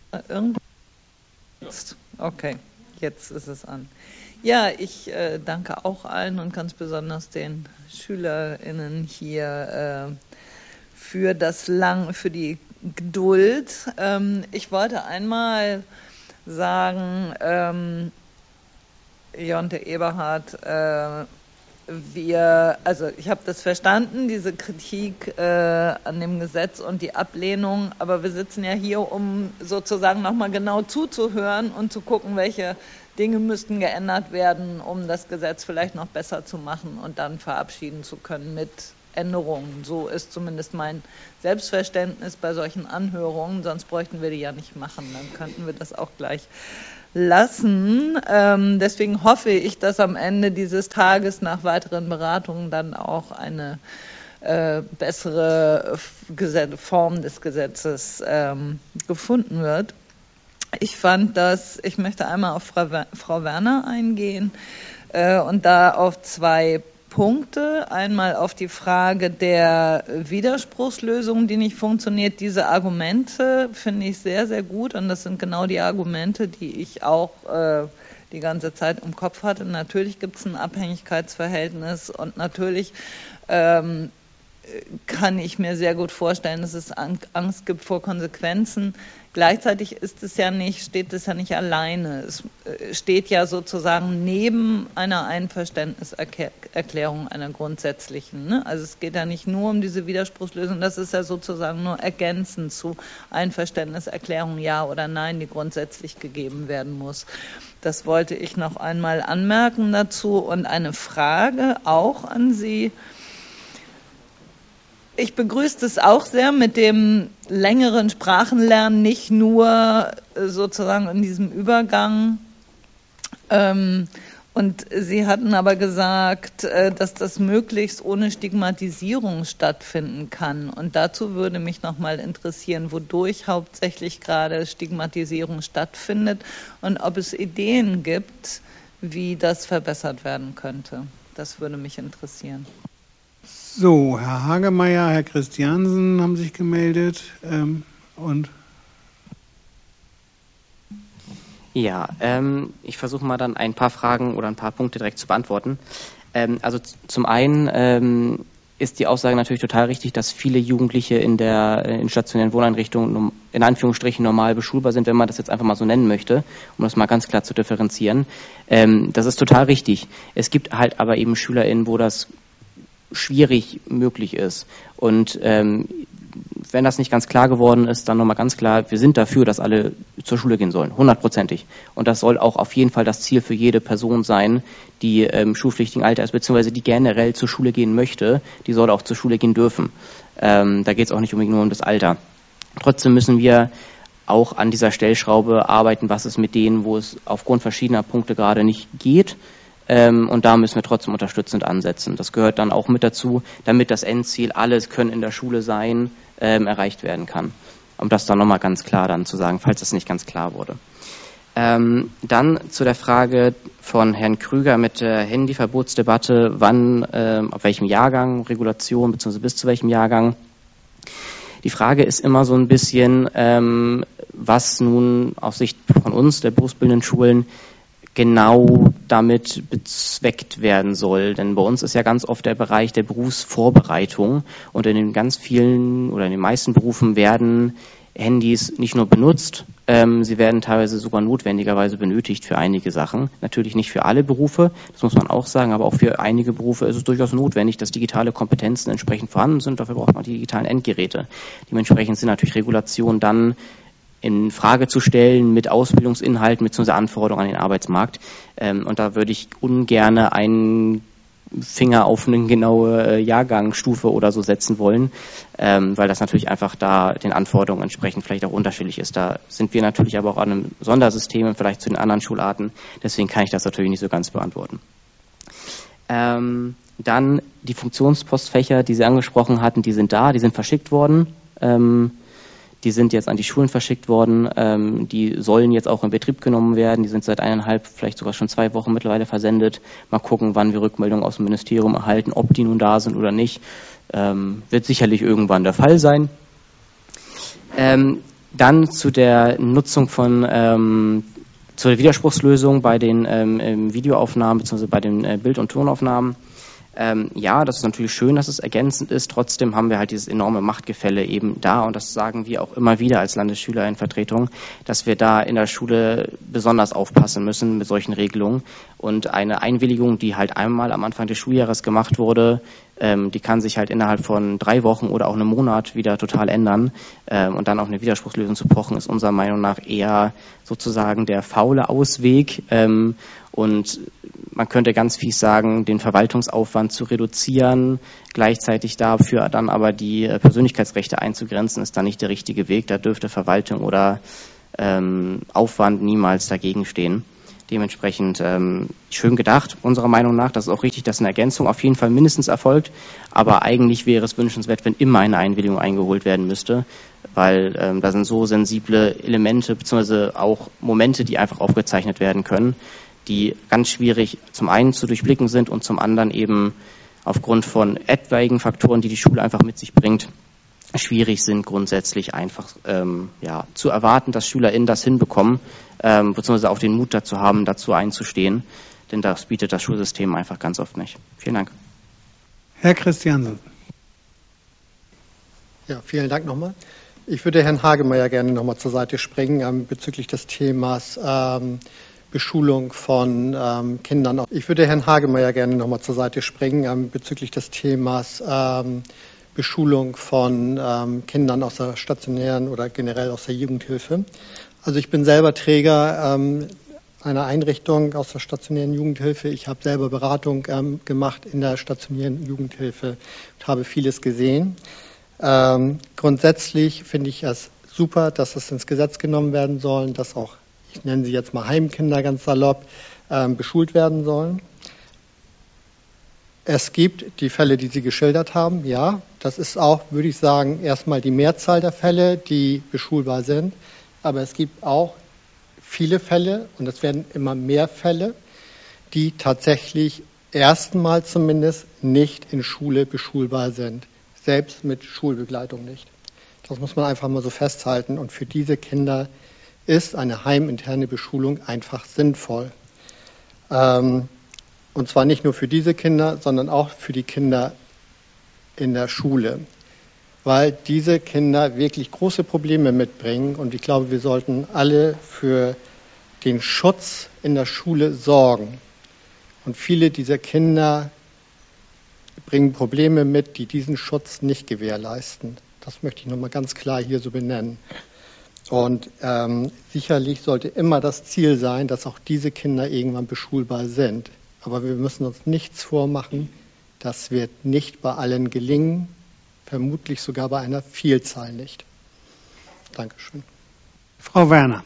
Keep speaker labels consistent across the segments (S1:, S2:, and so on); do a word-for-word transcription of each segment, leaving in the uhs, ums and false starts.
S1: Irgendwo? Okay, jetzt ist es an. Ja, ich äh, danke auch allen und ganz besonders den SchülerInnen hier äh, für das lang, für die Geduld. Ähm, ich wollte einmal sagen, ähm, Jonte Eberhardt, äh, wir, also ich habe das verstanden, diese Kritik äh, an dem Gesetz und die Ablehnung, aber wir sitzen ja hier, um sozusagen nochmal genau zuzuhören und zu gucken, welche Dinge müssten geändert werden, um das Gesetz vielleicht noch besser zu machen und dann verabschieden zu können mit Änderungen. So ist zumindest mein Selbstverständnis bei solchen Anhörungen, sonst bräuchten wir die ja nicht machen, dann könnten wir das auch gleich lassen. Ähm, deswegen hoffe ich, dass am Ende dieses Tages nach weiteren Beratungen dann auch eine äh, bessere Form des Gesetzes ähm, gefunden wird. Ich fand das, ich möchte einmal auf Frau, Frau Werner eingehen äh, und da auf zwei Punkte. Einmal auf die Frage der Widerspruchslösung, die nicht funktioniert. Diese Argumente finde ich sehr, sehr gut und das sind genau die Argumente, die ich auch äh, die ganze Zeit im Kopf hatte. Natürlich gibt es ein Abhängigkeitsverhältnis und natürlich ähm, kann ich mir sehr gut vorstellen, dass es Angst gibt vor Konsequenzen. Gleichzeitig ist es ja nicht, steht es ja nicht alleine. Es steht ja sozusagen neben einer Einverständniserklärung, einer grundsätzlichen. Ne? Also es geht ja nicht nur um diese Widerspruchslösung, das ist ja sozusagen nur ergänzend zu Einverständniserklärung ja oder nein, die grundsätzlich gegeben werden muss. Das wollte ich noch einmal anmerken dazu und eine Frage auch an Sie. Ich begrüße es auch sehr mit dem längeren Sprachenlernen, nicht nur sozusagen in diesem Übergang. Ähm, und Sie hatten aber gesagt, äh, dass das möglichst ohne Stigmatisierung stattfinden kann. Und dazu würde mich nochmal interessieren, wodurch hauptsächlich gerade Stigmatisierung stattfindet und ob es Ideen gibt, wie das verbessert werden könnte. Das würde mich interessieren.
S2: So, Herr Hagemeyer, Herr Christiansen haben sich gemeldet ähm, und
S3: ja, ähm, ich versuche mal dann ein paar Fragen oder ein paar Punkte direkt zu beantworten. Ähm, also zum einen ähm, ist die Aussage natürlich total richtig, dass viele Jugendliche in der in stationären Wohneinrichtungen in Anführungsstrichen normal beschulbar sind, wenn man das jetzt einfach mal so nennen möchte, um das mal ganz klar zu differenzieren. Ähm, das ist total richtig. Es gibt halt aber eben SchülerInnen, wo das schwierig möglich ist. Und ähm, wenn das nicht ganz klar geworden ist, dann nochmal ganz klar, wir sind dafür, dass alle zur Schule gehen sollen, hundertprozentig. Und das soll auch auf jeden Fall das Ziel für jede Person sein, die im ähm, schulpflichtigen Alter ist, beziehungsweise die generell zur Schule gehen möchte, die soll auch zur Schule gehen dürfen. Ähm, da geht es auch nicht unbedingt nur um das Alter. Trotzdem müssen wir auch an dieser Stellschraube arbeiten, was ist mit denen, wo es aufgrund verschiedener Punkte gerade nicht geht. Und da müssen wir trotzdem unterstützend ansetzen. Das gehört dann auch mit dazu, damit das Endziel, alles können in der Schule sein, ähm, erreicht werden kann. Um das dann nochmal ganz klar dann zu sagen, falls das nicht ganz klar wurde. Ähm, dann zu der Frage von Herrn Krüger mit der Handyverbotsdebatte, wann, ähm, auf welchem Jahrgang, Regulation, beziehungsweise bis zu welchem Jahrgang. Die Frage ist immer so ein bisschen, ähm, was nun aus Sicht von uns, der berufsbildenden Schulen, genau damit bezweckt werden soll. Denn bei uns ist ja ganz oft der Bereich der Berufsvorbereitung und in den ganz vielen oder in den meisten Berufen werden Handys nicht nur benutzt, ähm, sie werden teilweise sogar notwendigerweise benötigt für einige Sachen. Natürlich nicht für alle Berufe, das muss man auch sagen, aber auch für einige Berufe ist es durchaus notwendig, dass digitale Kompetenzen entsprechend vorhanden sind. Dafür braucht man die digitalen Endgeräte. Dementsprechend sind natürlich Regulationen dann in Frage zu stellen mit Ausbildungsinhalten bzw. Anforderungen an den Arbeitsmarkt. Ähm, und da würde ich ungern einen Finger auf eine genaue äh, Jahrgangsstufe oder so setzen wollen, ähm, weil das natürlich einfach da den Anforderungen entsprechend vielleicht auch unterschiedlich ist. Da sind wir natürlich aber auch an einem Sondersystem vielleicht zu den anderen Schularten. Deswegen kann ich das natürlich nicht so ganz beantworten. Ähm, dann die Funktionspostfächer, die Sie angesprochen hatten, die sind da, die sind verschickt worden. Ähm, Die sind jetzt an die Schulen verschickt worden. Ähm, die sollen jetzt auch in Betrieb genommen werden. Die sind seit eineinhalb, vielleicht sogar schon zwei Wochen mittlerweile versendet. Mal gucken, wann wir Rückmeldungen aus dem Ministerium erhalten, ob die nun da sind oder nicht. Ähm, wird sicherlich irgendwann der Fall sein. Ähm, dann zu der Nutzung von ähm, zur Widerspruchslösung bei den ähm, Videoaufnahmen bzw. bei den äh, Bild- und Tonaufnahmen. Ähm, ja, das ist natürlich schön, dass es ergänzend ist. Trotzdem haben wir halt dieses enorme Machtgefälle eben da, und das sagen wir auch immer wieder als Landesschülerinnenvertretung, dass wir da in der Schule besonders aufpassen müssen mit solchen Regelungen. Und eine Einwilligung, die halt einmal am Anfang des Schuljahres gemacht wurde, ähm, die kann sich halt innerhalb von drei Wochen oder auch einem Monat wieder total ändern. Ähm, und dann auf eine Widerspruchslösung zu pochen, ist unserer Meinung nach eher sozusagen der faule Ausweg. Ähm, und man könnte ganz fies sagen, den Verwaltungsaufwand zu reduzieren, gleichzeitig dafür dann aber die Persönlichkeitsrechte einzugrenzen, ist dann nicht der richtige Weg. Da dürfte Verwaltung oder ähm, Aufwand niemals dagegen stehen. Dementsprechend ähm, schön gedacht, unserer Meinung nach. Das ist auch richtig, dass eine Ergänzung auf jeden Fall mindestens erfolgt. Aber eigentlich wäre es wünschenswert, wenn immer eine Einwilligung eingeholt werden müsste, weil ähm, da sind so sensible Elemente bzw. auch Momente, die einfach aufgezeichnet werden können, die ganz schwierig zum einen zu durchblicken sind und zum anderen eben aufgrund von etwaigen Faktoren, die die Schule einfach mit sich bringt, schwierig sind grundsätzlich einfach ähm, ja, zu erwarten, dass SchülerInnen das hinbekommen, ähm, beziehungsweise auch den Mut dazu haben, dazu einzustehen, denn das bietet das Schulsystem einfach ganz oft nicht. Vielen Dank.
S2: Herr Christiansen.
S4: Ja, vielen Dank nochmal. Ich würde Herrn Hagemeyer gerne nochmal zur Seite springen ähm, bezüglich des Themas ähm, Beschulung von ähm, Kindern. Ich würde Herrn Hagemeyer gerne nochmal zur Seite springen ähm, bezüglich des Themas ähm, Beschulung von ähm, Kindern aus der stationären oder generell aus der Jugendhilfe. Also ich bin selber Träger ähm, einer Einrichtung aus der stationären Jugendhilfe. Ich habe selber Beratung ähm, gemacht in der stationären Jugendhilfe und habe vieles gesehen. Ähm, grundsätzlich finde ich es super, dass es ins Gesetz genommen werden soll, dass auch, ich nenne sie jetzt mal Heimkinder ganz salopp, ähm, beschult werden sollen. Es gibt die Fälle, die Sie geschildert haben, ja. Das ist auch, würde ich sagen, erstmal die Mehrzahl der Fälle, die beschulbar sind. Aber es gibt auch viele Fälle, und es werden immer mehr Fälle, die tatsächlich erstmal zumindest nicht in Schule beschulbar sind. Selbst mit Schulbegleitung nicht. Das muss man einfach mal so festhalten. Und für diese Kinder ist eine heiminterne Beschulung einfach sinnvoll. Ähm, Und zwar nicht nur für diese Kinder, sondern auch für die Kinder in der Schule, weil diese Kinder wirklich große Probleme mitbringen. Und ich glaube, wir sollten alle für den Schutz in der Schule sorgen. Und viele dieser Kinder bringen Probleme mit, die diesen Schutz nicht gewährleisten. Das möchte ich nochmal ganz klar hier so benennen. Und ähm, sicherlich sollte immer das Ziel sein, dass auch diese Kinder irgendwann beschulbar sind. Aber wir müssen uns nichts vormachen, das wird nicht bei allen gelingen, vermutlich sogar bei einer Vielzahl nicht. Dankeschön.
S2: Frau Werner.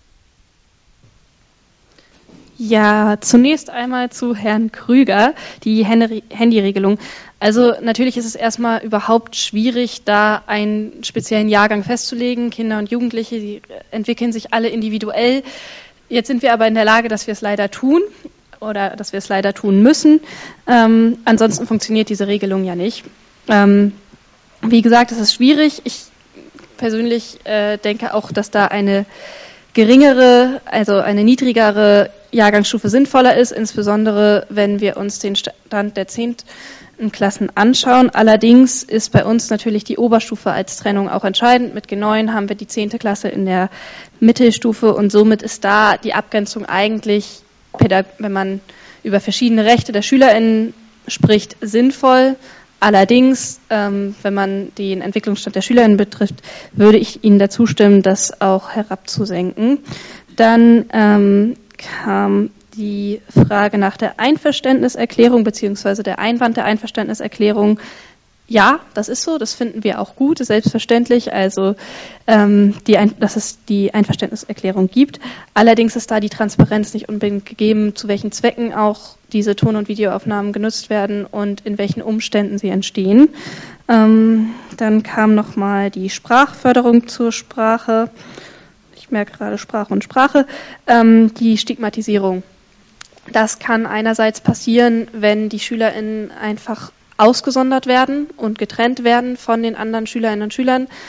S5: Ja, zunächst einmal zu Herrn Krüger, die Handyregelung. Also natürlich ist es erstmal überhaupt schwierig, da einen speziellen Jahrgang festzulegen. Kinder und Jugendliche, die entwickeln sich alle individuell. Jetzt sind wir aber in der Lage, dass wir es leider tun. Oder dass wir es leider tun müssen. Ähm, ansonsten funktioniert diese Regelung ja nicht. Ähm, wie gesagt, es ist schwierig. Ich persönlich äh, denke auch, dass da eine geringere, also eine niedrigere Jahrgangsstufe sinnvoller ist, insbesondere wenn wir uns den Stand der zehnten Klassen anschauen. Allerdings ist bei uns natürlich die Oberstufe als Trennung auch entscheidend. Mit G neun haben wir die zehnte Klasse in der Mittelstufe und somit ist da die Abgrenzung eigentlich, wenn man über verschiedene Rechte der SchülerInnen spricht, sinnvoll. Allerdings, ähm, wenn man den Entwicklungsstand der SchülerInnen betrifft, würde ich Ihnen dazu stimmen, das auch herabzusenken. Dann ähm, kam die Frage nach der Einverständniserklärung bzw. der Einwand der Einverständniserklärung. Ja, das ist so, das finden wir auch gut, selbstverständlich, also ähm, die Ein- dass es die Einverständniserklärung gibt. Allerdings ist da die Transparenz nicht unbedingt gegeben, zu welchen Zwecken auch diese Ton- und Videoaufnahmen genutzt werden und in welchen Umständen sie entstehen. Ähm, dann kam nochmal die Sprachförderung zur Sprache. Ich merke gerade Sprache und Sprache. Ähm, die Stigmatisierung. Das kann einerseits passieren, wenn die SchülerInnen einfach ausgesondert werden und getrennt werden von den anderen Schülerinnen und Schülern.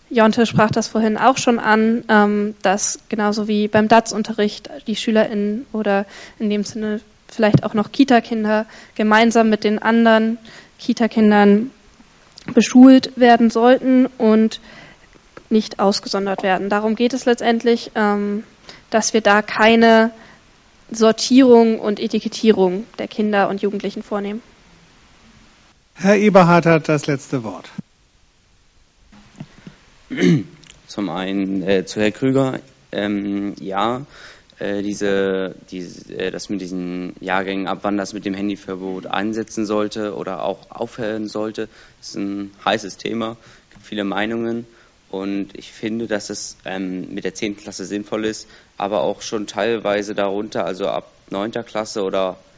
S5: Jonte sprach das vorhin auch schon an, ähm, dass genauso wie beim D A Z-Unterricht die SchülerInnen oder in dem Sinne vielleicht auch noch Kita-Kinder gemeinsam mit den anderen Kita-Kindern beschult werden sollten und nicht ausgesondert werden. Darum geht es letztendlich, ähm, dass wir da keine Sortierung und Etikettierung der Kinder und Jugendlichen vornehmen.
S2: Herr Eberhard hat das letzte Wort.
S6: Zum einen äh, zu Herrn Krüger. Ähm, ja, äh, diese, diese, äh, das mit diesen Jahrgängen, ab wann das mit dem Handyverbot einsetzen sollte oder auch aufhören sollte, ist ein heißes Thema. Es gibt viele Meinungen. Und ich finde, dass es ähm, mit der zehnten Klasse sinnvoll ist, aber auch schon teilweise darunter, also ab neunter Klasse oder